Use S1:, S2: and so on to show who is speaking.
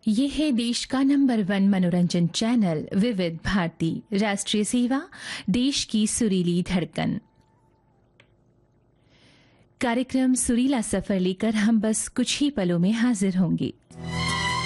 S1: ये है देश का नंबर 1 मनोरंजन चैनल विविध भारती। राष्ट्रीय सेवा, देश की सुरीली धड़कन। कार्यक्रम सुरीला सफर लेकर हम बस कुछ ही पलों में हाजिर होंगे।